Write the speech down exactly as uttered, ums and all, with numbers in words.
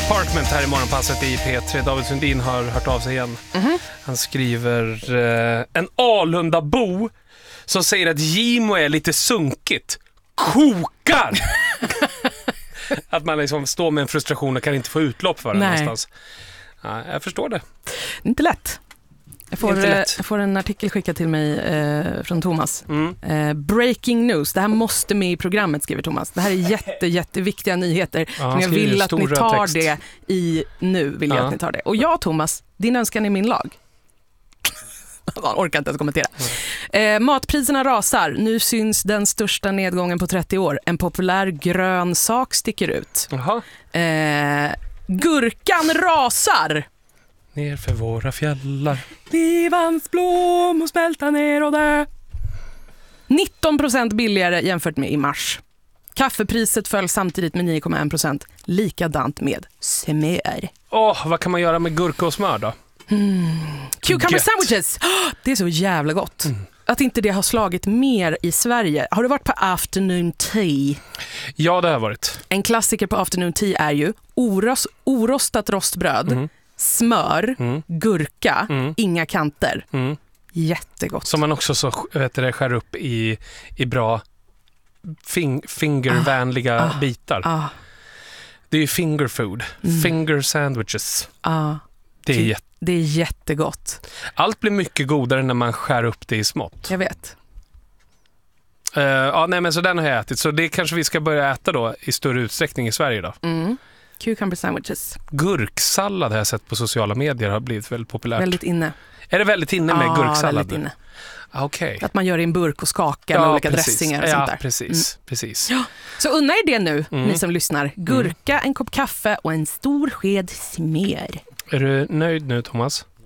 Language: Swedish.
Apartment här i morgonpasset i P tre. David Sundin har hört av sig igen. Mm-hmm. Han skriver eh, en Alunda-bo som säger att Gimo är lite sunkigt. Kokar! Att man liksom står med en frustration och kan inte få utlopp för den någonstans. Ja, jag förstår det. Inte lätt. Jag får, Inte lätt. Jag får en artikel skickad till mig eh, från Thomas. Mm. Eh, breaking news. Det här måste med i programmet, skriver Thomas. Det här är jätte, jätteviktiga nyheter. Ja, men jag vill att ni tar text. det i nu. Vill jag ja. att ni tar det. Och ja, Thomas, din önskan är min lag. Jag orkar inte ens kommentera. Eh, matpriserna rasar. Nu syns den största nedgången på trettio år. En populär grön sak sticker ut. Eh, gurkan rasar. Ner för våra fjällar. Livans blom och smälta ner och dö. nitton procent billigare jämfört med i mars. Kaffepriset föll samtidigt med nio komma en procent. Likadant med smör. Åh, oh, vad kan man göra med gurka och smör då? Mm. Cucumber sandwiches. Oh, det är så jävla gott. Mm. Att inte det har slagit mer i Sverige. Har du varit på afternoon tea? Ja, det har varit. En klassiker på afternoon tea är ju oros, orostat rostbröd, mm. smör, mm. gurka, mm. inga kanter. Mm. Jättegott. Som man också så vet du, skär upp i, i bra fing, fingervänliga ah. bitar. Ah. Det är ju finger food. Mm. Finger sandwiches. Ah. Det är jätte Det är jättegott. Allt blir mycket godare när man skär upp det i smått. Jag vet. Uh, ja, nej, men så den har jag ätit. Så det kanske vi ska börja äta då i större utsträckning i Sverige då. Mm. Cucumber sandwiches. Gurksallad har jag sett på sociala medier har blivit väldigt populärt. Väldigt inne. Är det väldigt inne med ja, gurksallad? Ja, väldigt inne. Okay. Att man gör i en burk och skakar ja, med olika precis. dressingar och ja, sånt där. precis. Mm. precis. Ja. Så unna er det nu, mm. ni som lyssnar. Gurka, mm. en kopp kaffe och en stor sked smör. Är du nöjd nu, Thomas?